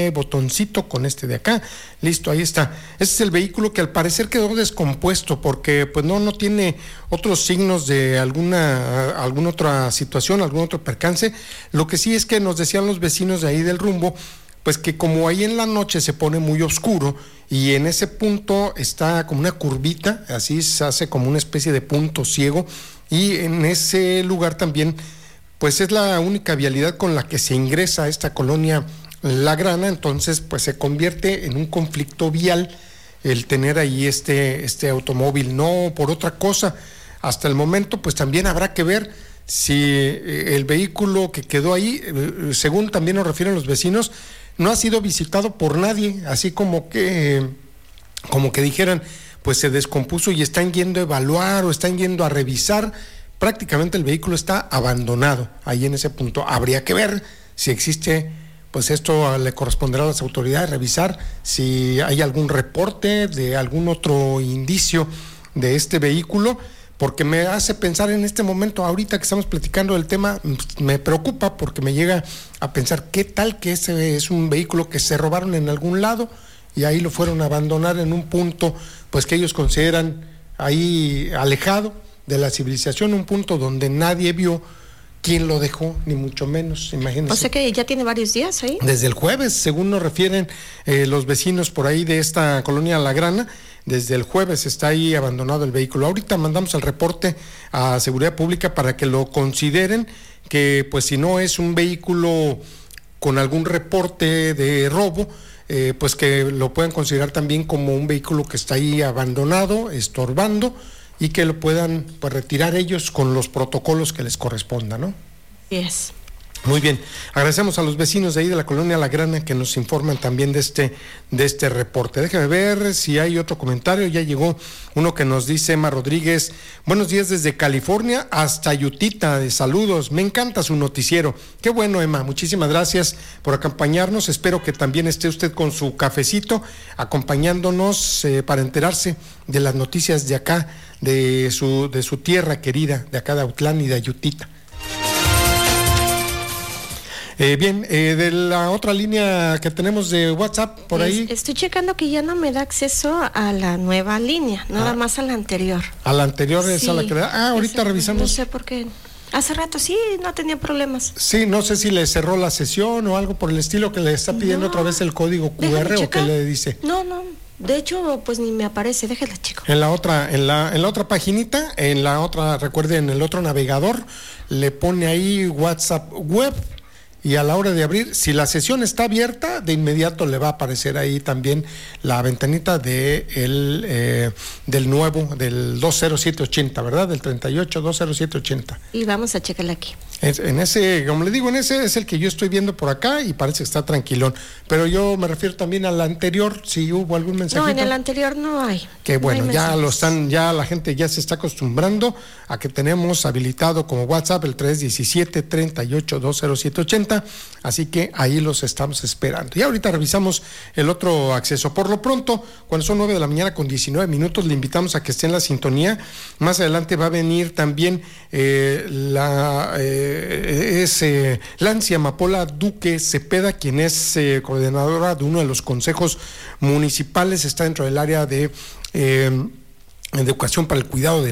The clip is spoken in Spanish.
este botoncito con este de acá, listo, ahí está. Este es el vehículo que al parecer quedó descompuesto porque pues no tiene otros signos de alguna otra situación, algún otro percance. Lo que sí es que nos decían los vecinos de ahí del rumbo, pues que como ahí en la noche se pone muy oscuro y en ese punto está como una curvita, así se hace como una especie de punto ciego, y en ese lugar también pues es la única vialidad con la que se ingresa a esta colonia La Grana. Entonces pues se convierte en un conflicto vial el tener ahí este automóvil, no por otra cosa. Hasta el momento pues también habrá que ver si el vehículo que quedó ahí, según también nos refieren los vecinos, no ha sido visitado por nadie, así como que dijeran, pues se descompuso y están yendo a evaluar o están yendo a revisar. Prácticamente el vehículo está abandonado ahí en ese punto. Habría que ver si existe, pues esto le corresponderá a las autoridades revisar si hay algún reporte de algún otro indicio de este vehículo, porque me hace pensar en este momento, ahorita que estamos platicando del tema, me preocupa porque me llega a pensar qué tal que ese es un vehículo que se robaron en algún lado y ahí lo fueron a abandonar en un punto pues que ellos consideran ahí alejado de la civilización, un punto donde nadie vio quién lo dejó, ni mucho menos, imagínense. O sea que ya tiene varios días ahí. Desde el jueves, según nos refieren los vecinos por ahí de esta colonia La Grana, desde el jueves está ahí abandonado el vehículo. Ahorita mandamos el reporte a Seguridad Pública para que lo consideren, que pues si no es un vehículo con algún reporte de robo, pues que lo puedan considerar también como un vehículo que está ahí abandonado, estorbando, y que lo puedan pues retirar ellos con los protocolos que les correspondan, ¿no? Yes. Muy bien, agradecemos a los vecinos de ahí de la colonia La Grana que nos informan también de este reporte. Déjame ver si hay otro comentario. Ya llegó uno que nos dice Emma Rodríguez: buenos días desde California hasta Utah, de saludos, me encanta su noticiero. Qué bueno, Emma, muchísimas gracias por acompañarnos. Espero que también esté usted con su cafecito acompañándonos para enterarse de las noticias de acá, de su tierra querida, de acá de Autlán y de Utah. Bien, de la otra línea que tenemos de WhatsApp por ahí. Estoy checando que ya no me da acceso a la nueva línea, nada más a la anterior. A la anterior es sí, a la que da. Ahorita revisamos. No sé por qué. Hace rato sí, no tenía problemas. Sí, no sé si le cerró la sesión o algo por el estilo, que le está pidiendo otra vez el código QR o qué le dice. No. De hecho, pues ni me aparece, déjala, chico. En la otra paginita, recuerden, en el otro navegador, le pone ahí WhatsApp web. Y a la hora de abrir, si la sesión está abierta, de inmediato le va a aparecer ahí también la ventanita del nuevo, del 20780, ¿verdad? Del 38-20780. Y vamos a checarla aquí. En ese, como le digo, en ese es el que yo estoy viendo por acá y parece que está tranquilón. Pero yo me refiero también al anterior, si hubo algún mensajito. No, en el anterior no hay. Que bueno, no hay ya la gente ya se está acostumbrando a que tenemos habilitado como WhatsApp el 317-38-20780. Así que ahí los estamos esperando. Y ahorita revisamos el otro acceso. Por lo pronto, cuando son 9 de la mañana con 19 minutos, le invitamos a que esté en la sintonía. Más adelante va a venir también Lancia Amapola Duque Cepeda, quien es coordinadora de uno de los consejos municipales, está dentro del área de educación para el cuidado de